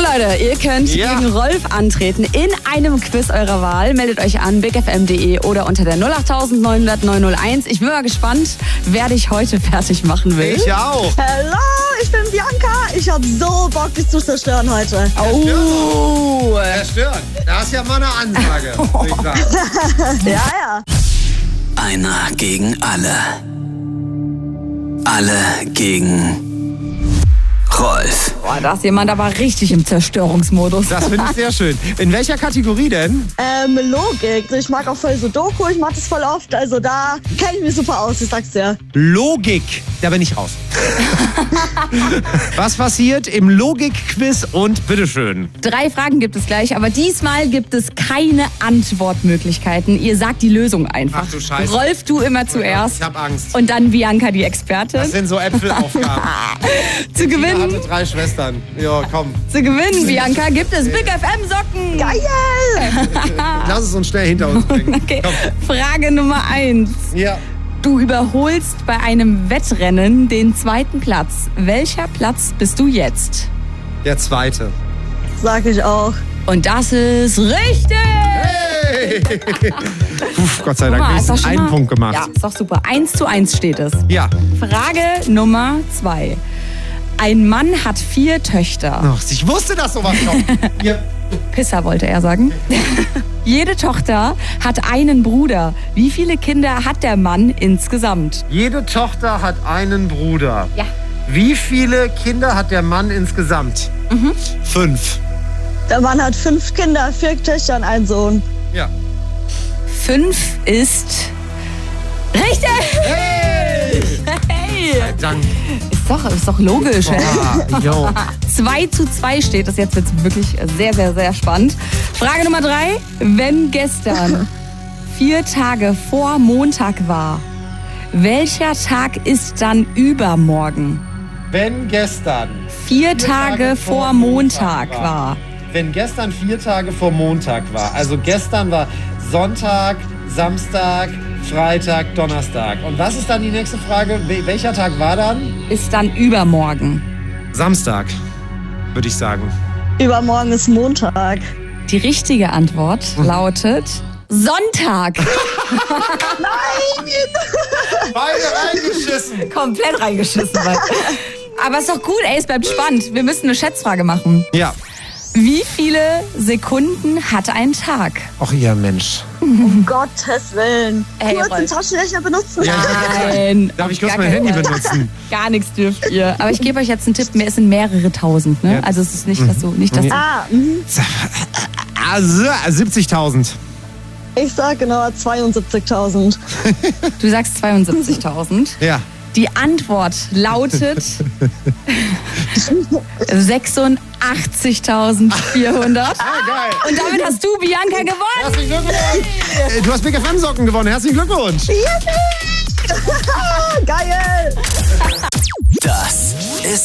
Leute, ihr könnt gegen Rolf antreten in einem Quiz eurer Wahl. Meldet euch an bigfm.de oder unter der 08900 901. Ich bin mal gespannt, wer dich heute fertig machen will. Ich auch. Hallo, ich bin Bianca. Ich hab so Bock, dich zu zerstören heute. Zerstören. Das ist ja mal eine Ansage, würde ich sagen. Ja. Einer gegen alle. Alle gegen Rolf. Boah, da ist jemand aber richtig im Zerstörungsmodus. Das finde ich sehr schön. In welcher Kategorie denn? Logik. Ich mag auch voll Sudoku, ich mach das voll oft. Also da kenne ich mich super aus, ich sag's dir. Logik. Da bin ich raus. Was passiert im Logik-Quiz und bitteschön. 3 Fragen gibt es gleich, aber diesmal gibt es keine Antwortmöglichkeiten. Ihr sagt die Lösung einfach. Ach du Scheiße. Rolf, du immer zuerst. Ich hab Angst. Und dann Bianca, die Expertin. Das sind so Äpfelaufgaben. Zu Tina gewinnen, hatte 3 Schwestern. Ja, komm. Bianca, gibt es Big FM Socken. Geil! Lass es uns schnell hinter uns bringen. Okay. Komm. Frage Nummer 1. Ja. Du überholst bei einem Wettrennen den 2. Platz. Welcher Platz bist du jetzt? Der 2. Sag ich auch. Und das ist richtig! Hey! Uff, Gott sei Dank Guck mal, ist doch wenigstens schon einen mal- Punkt gemacht. Ja, ist doch super. 1:1 steht es. Ja. Frage Nummer 2. Ein Mann hat 4 Töchter. Ach, ich wusste, dass sowas kommt. Ja. Pisser wollte er sagen. Jede Tochter hat einen Bruder. Wie viele Kinder hat der Mann insgesamt? Jede Tochter hat einen Bruder. Ja. Wie viele Kinder hat der Mann insgesamt? 5. Der Mann hat 5 Kinder, 4 Töchter und einen Sohn. Ja. 5 ist richtig. Hey! Hey. Dank. Ist doch logisch. Hey? Jo. 2:2 steht es. Jetzt wird es wirklich sehr, sehr, sehr spannend. Frage Nummer 3. Wenn gestern 4 Tage vor Montag war, welcher Tag ist dann übermorgen? Wenn gestern 4 Tage vor Montag war. Wenn gestern 4 Tage vor Montag war, also gestern war Sonntag, Samstag, Freitag, Donnerstag. Und was ist dann die nächste Frage? Welcher Tag war dann? Ist dann übermorgen. Samstag, würde ich sagen. Übermorgen ist Montag. Die richtige Antwort lautet Sonntag. Beide reingeschissen. Komplett reingeschissen. Aber ist doch gut, ey, es bleibt spannend. Wir müssen eine Schätzfrage machen. Ja. Wie viele Sekunden hat ein Tag? Ach ja, Mensch. Um Gottes Willen. Ey, Du hast den Rolf. Taschenrechner benutzen? Nein. Darf ich kurz Gar mein kein- Handy benutzen? Gar nichts dürft ihr. Aber ich gebe euch jetzt einen Tipp. Es sind mehrere tausend. Ne? Ja. Also es ist nicht, dass du... Nicht, dass du Also 70.000. Ich sag genau 72.000. du sagst 72.000. Ja. Die Antwort lautet 86.400. Geil. Und damit hast du, Bianca, gewonnen. Herzlichen Glückwunsch. Du hast Big FM Socken gewonnen. Herzlichen Glückwunsch. Geil! Das ist